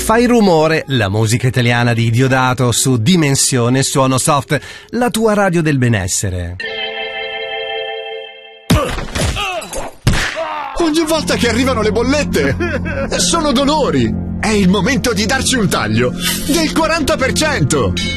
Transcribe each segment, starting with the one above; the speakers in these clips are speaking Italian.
Fai rumore, la musica italiana di Diodato su Dimensione Suono Soft, la tua radio del benessere. Ogni volta che arrivano le bollette sono dolori. È il momento di darci un taglio del 40%.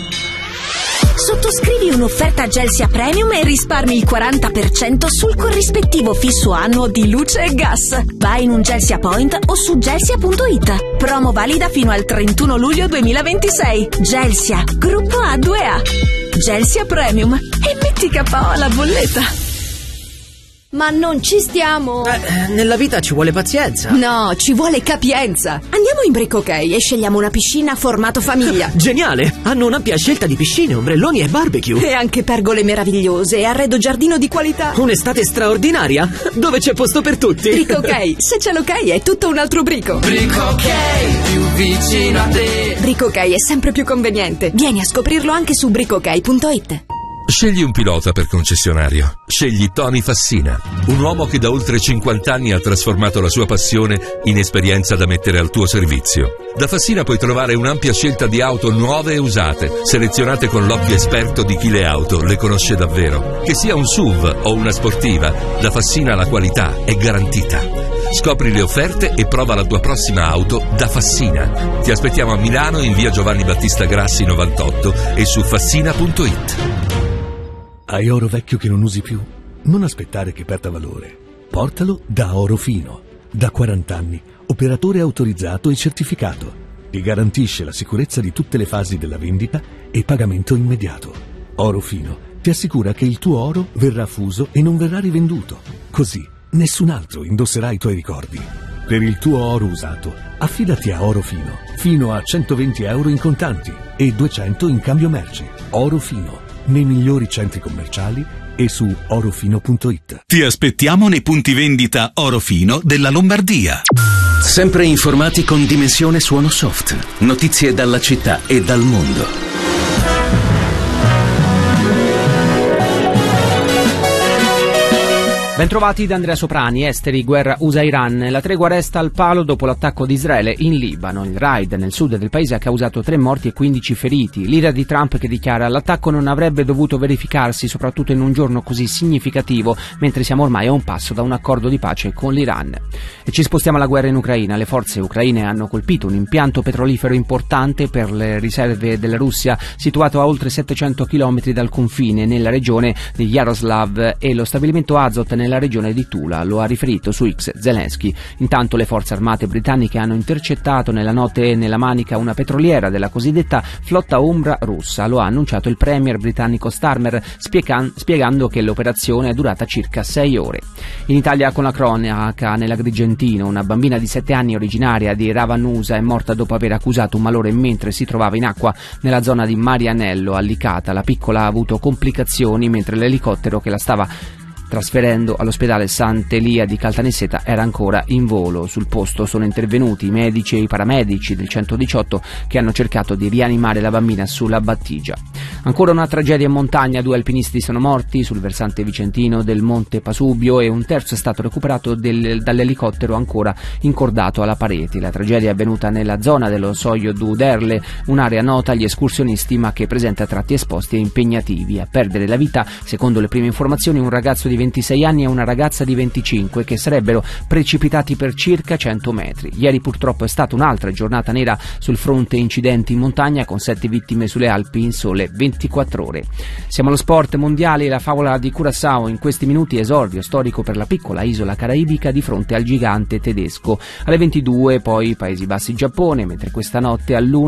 Sottoscrivi un'offerta Gelsia Premium e risparmi il 40% sul corrispettivo fisso annuo di luce e gas. Vai in un Gelsia Point o su gelsia.it. Promo valida fino al 31 luglio 2026. Gelsia, gruppo A2A. Gelsia Premium. E metti KO alla bolletta. Ma non ci stiamo. Nella vita ci vuole pazienza. No, ci vuole capienza. Andiamo in Brick OK e scegliamo una piscina formato famiglia. Geniale! Hanno un'ampia scelta di piscine, ombrelloni e barbecue. E anche pergole meravigliose e arredo giardino di qualità. Un'estate straordinaria, dove c'è posto per tutti. Brick OK, se c'è l'ok è tutto un altro brico. Brick OK, più vicino a te. Brick OK è sempre più conveniente. Vieni a scoprirlo anche su brickok.it. Scegli un pilota per concessionario. Scegli Tony Fassina, un uomo che da oltre 50 anni ha trasformato la sua passione in esperienza da mettere al tuo servizio. Da Fassina puoi trovare un'ampia scelta di auto nuove e usate, selezionate con l'occhio esperto di chi le auto le conosce davvero. Che sia un SUV o una sportiva, da Fassina la qualità è garantita. Scopri le offerte e prova la tua prossima auto da Fassina. Ti aspettiamo a Milano in via Giovanni Battista Grassi 98 e su fassina.it. Hai oro vecchio che non usi più? Non aspettare che perda valore. Portalo da Oro Fino. Da 40 anni, operatore autorizzato e certificato. Ti garantisce la sicurezza di tutte le fasi della vendita e pagamento immediato. Oro Fino ti assicura che il tuo oro verrà fuso e non verrà rivenduto. Così nessun altro indosserà i tuoi ricordi. Per il tuo oro usato, affidati a Oro Fino. Fino a 120 euro in contanti e 200 in cambio merci. Oro Fino. Nei migliori centri commerciali e su orofino.it. Ti aspettiamo nei punti vendita Orofino della Lombardia. Sempre informati con Dimensione Suono Soft. Notizie dalla città e dal mondo. Bentrovati da Andrea Soprani. Esteri, guerra USA-Iran. La tregua resta al palo dopo l'attacco di Israele in Libano. Il raid nel sud del paese ha causato 3 morti e 15 feriti. L'ira di Trump che dichiara: l'attacco non avrebbe dovuto verificarsi, soprattutto in un giorno così significativo, mentre siamo ormai a un passo da un accordo di pace con l'Iran. E ci spostiamo alla guerra in Ucraina. Le forze ucraine hanno colpito un impianto petrolifero importante per le riserve della Russia, situato a oltre 700 km dal confine nella regione di Yaroslav, e lo stabilimento Azot nella regione di Tula. Lo ha riferito su X Zelensky. Intanto le forze armate britanniche hanno intercettato nella notte nella Manica una petroliera della cosiddetta flotta ombra russa. Lo ha annunciato il premier britannico Starmer, spiegando che l'operazione è durata circa 6 ore. In Italia con la cronaca, nell'Agrigentino una bambina di 7 anni originaria di Ravanusa è morta dopo aver accusato un malore mentre si trovava in acqua nella zona di Marianello a Licata. La piccola ha avuto complicazioni mentre l'elicottero che la stava trasferendo all'ospedale Sant'Elia di Caltanissetta era ancora in volo. Sul posto sono intervenuti i medici e i paramedici del 118 che hanno cercato di rianimare la bambina sulla battigia. Ancora una tragedia in montagna: 2 alpinisti sono morti sul versante vicentino del Monte Pasubio e un terzo è stato recuperato dall'elicottero ancora incordato alla parete. La tragedia è avvenuta nella zona dello Soglio du Derle, un'area nota agli escursionisti ma che presenta tratti esposti e impegnativi. A perdere la vita, secondo le prime informazioni, un ragazzo di 26 anni e una ragazza di 25 che sarebbero precipitati per circa 100 metri. Ieri purtroppo è stata un'altra giornata nera sul fronte incidenti in montagna, con 7 vittime sulle Alpi in sole 24 ore. Siamo allo sport mondiale. La favola di Curaçao in questi minuti, esordio storico per la piccola isola caraibica di fronte al gigante tedesco. Alle 22 poi Paesi Bassi-Giappone, mentre questa notte all'1